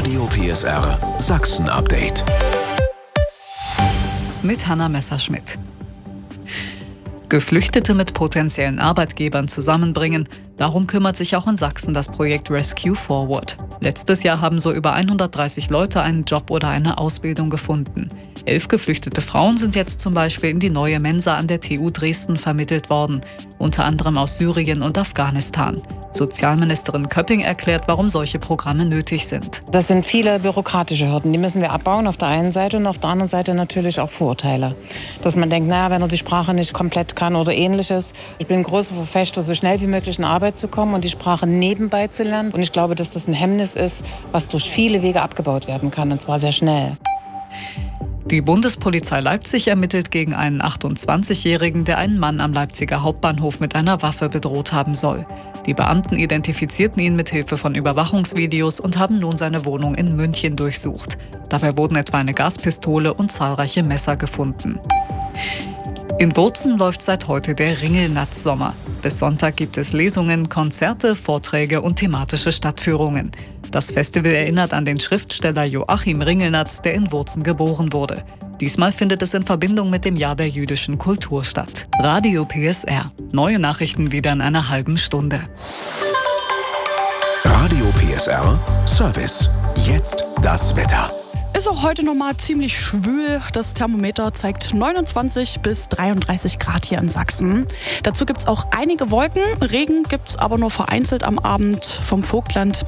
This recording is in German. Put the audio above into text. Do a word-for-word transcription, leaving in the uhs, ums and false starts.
Radio P S R Sachsen-Update. Mit Hanna Messerschmidt. Geflüchtete mit potenziellen Arbeitgebern zusammenbringen. Darum kümmert sich auch in Sachsen das Projekt Rescue Forward. Letztes Jahr haben so über hundertdreißig Leute einen Job oder eine Ausbildung gefunden. Elf geflüchtete Frauen sind jetzt zum Beispiel in die neue Mensa an der T U Dresden vermittelt worden, unter anderem aus Syrien und Afghanistan. Sozialministerin Köpping erklärt, warum solche Programme nötig sind. Das sind viele bürokratische Hürden, die müssen wir abbauen auf der einen Seite und auf der anderen Seite natürlich auch Vorurteile. Dass man denkt, naja, wenn er die Sprache nicht komplett kann oder ähnliches. Ich bin ein großer Verfechter, so schnell wie möglich in Arbeit zu kommen und die Sprache nebenbei zu lernen. Und ich glaube, dass das ein Hemmnis ist, was durch viele Wege abgebaut werden kann, und zwar sehr schnell. Die Bundespolizei Leipzig ermittelt gegen einen achtundzwanzigjährigen, der einen Mann am Leipziger Hauptbahnhof mit einer Waffe bedroht haben soll. Die Beamten identifizierten ihn mit Hilfe von Überwachungsvideos und haben nun seine Wohnung in München durchsucht. Dabei wurden etwa eine Gaspistole und zahlreiche Messer gefunden. In Wurzen läuft seit heute der Ringelnatz-Sommer. Bis Sonntag gibt es Lesungen, Konzerte, Vorträge und thematische Stadtführungen. Das Festival erinnert an den Schriftsteller Joachim Ringelnatz, der in Wurzen geboren wurde. Diesmal findet es in Verbindung mit dem Jahr der jüdischen Kultur statt. Radio P S R. Neue Nachrichten wieder in einer halben Stunde. Radio P S R Service. Jetzt das Wetter. Ist auch heute nochmal ziemlich schwül. Das Thermometer zeigt neunundzwanzig bis dreiunddreißig Grad hier in Sachsen. Dazu gibt es auch einige Wolken. Regen gibt es aber nur vereinzelt am Abend vom Vogtland